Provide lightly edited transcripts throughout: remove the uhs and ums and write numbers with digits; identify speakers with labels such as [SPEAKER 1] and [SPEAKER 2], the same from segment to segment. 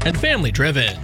[SPEAKER 1] and family-driven.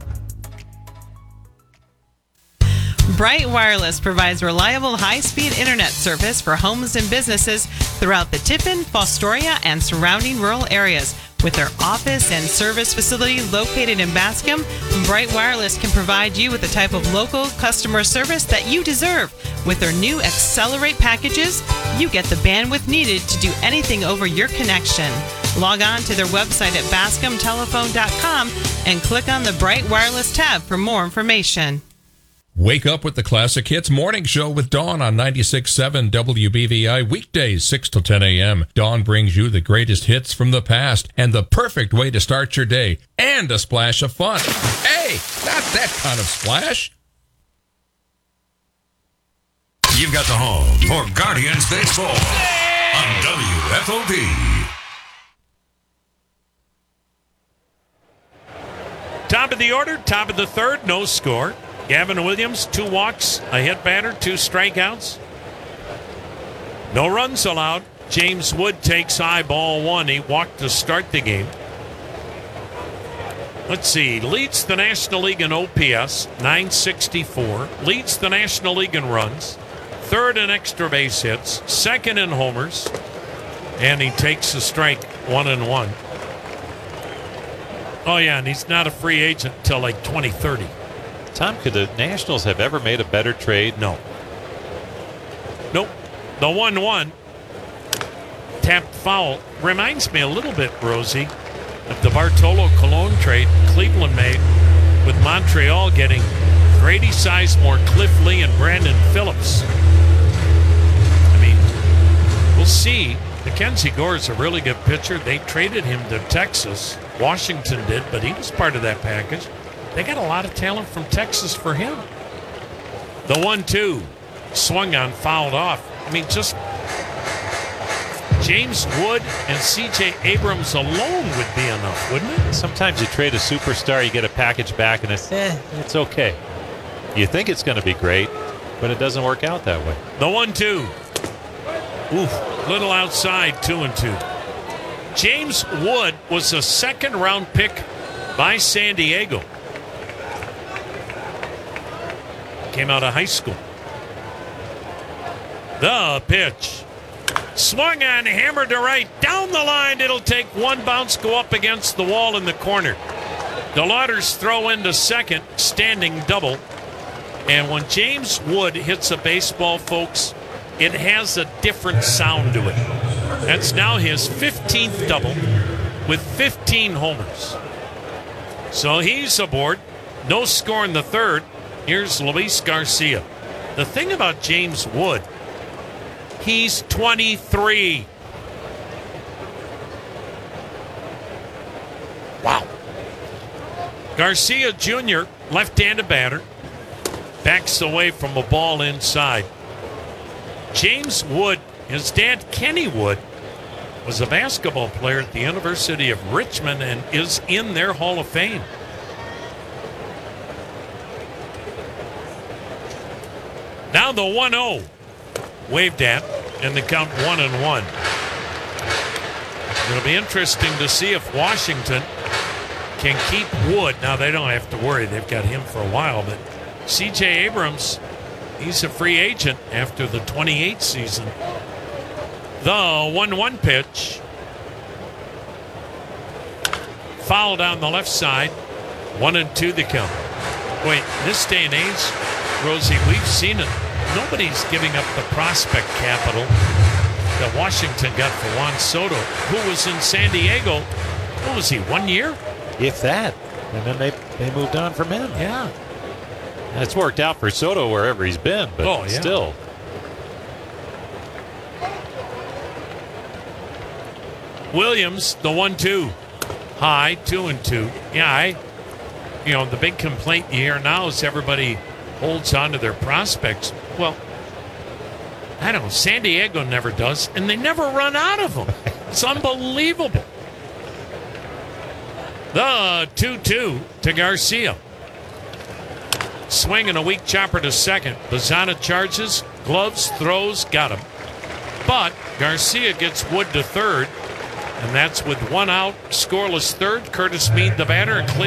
[SPEAKER 2] Bright Wireless provides reliable high-speed internet service for homes and businesses throughout the Tiffin, Fostoria, and surrounding rural areas. With their office and service facility located in Bascom, Bright Wireless can provide you with the type of local customer service that you deserve. With their new Accelerate packages, you get the bandwidth needed to do anything over your connection. Log on to their website at bascomtelephone.com and click on the Bright Wireless tab for more information.
[SPEAKER 3] Wake up with the Classic Hits Morning Show with Dawn on 96.7 WBVI, weekdays 6 to 10 a.m. Dawn brings you the greatest hits from the past and the perfect way to start your day, and a splash of fun. Hey, not that kind of splash.
[SPEAKER 4] You've got the home for Guardians Baseball on WFOV.
[SPEAKER 5] Top of the order, top of the third, no score. Gavin Williams, 2 walks, a hit batter, 2 strikeouts. No runs allowed. James Wood takes high, ball 1. He walked to start the game. Let's see. Leads the National League in OPS, 964. Leads the National League in runs. 3rd in extra base hits. 2nd in homers. And he takes a strike, 1-1. Oh, yeah, and he's not a free agent until like 2030.
[SPEAKER 6] Tom, could the Nationals have ever made a better trade?
[SPEAKER 5] No. Nope. The 1-1 tapped foul reminds me a little bit, Rosie, of the Bartolo Colon trade Cleveland made with Montreal getting Grady Sizemore, Cliff Lee, and Brandon Phillips. I mean, we'll see. Mackenzie Gore is a really good pitcher. They traded him to Texas. Washington did, but he was part of that package. They got a lot of talent from Texas for him. The 1-2 swung on, fouled off. I mean, just James Wood and C.J. Abrams alone would be enough, wouldn't it?
[SPEAKER 6] Sometimes you trade a superstar, you get a package back, and it's okay. You think it's going to be great, but it doesn't work out that way.
[SPEAKER 5] The 1-2. Oof, little outside, 2-2. James Wood was a second-round pick by San Diego. Came out of high school. The pitch. Swung on, hammered to right. Down the line, it'll take one bounce, go up against the wall in the corner. DeLauder's throw into second, standing double. And when James Wood hits a baseball, folks, it has a different sound to it. That's now his 15th double with 15 homers. So he's aboard. No score in the third. Here's Luis Garcia. The thing about James Wood, he's 23. Wow. Garcia Jr., left-handed batter, backs away from a ball inside. James Wood, his dad, Kenny Wood, was a basketball player at the University of Richmond and is in their Hall of Fame. Now the 1-0 waved at, and the count 1-1. It'll be interesting to see if Washington can keep Wood. Now they don't have to worry; they've got him for a while. But C.J. Abrams, he's a free agent after the 28 season. The 1-1 pitch, foul down the left side. 1-2 the count. Wait, this day and age, Rosie, we've seen it. Nobody's giving up the prospect capital that Washington got for Juan Soto, who was in San Diego. What was he, 1 year?
[SPEAKER 6] If that. And then they moved on from him.
[SPEAKER 5] Yeah.
[SPEAKER 6] And it's worked out for Soto wherever he's been, but still.
[SPEAKER 5] Williams, the 1-2. High, 2-2. Yeah, the big complaint you hear now is everybody holds on to their prospects. Well, I don't know. San Diego never does, and they never run out of them. It's unbelievable. The 2-2 to Garcia. Swing and a weak chopper to second. Bazzana charges, gloves, throws, got him. But Garcia gets Wood to third, and that's with one out, scoreless third. Curtis Mead, the batter,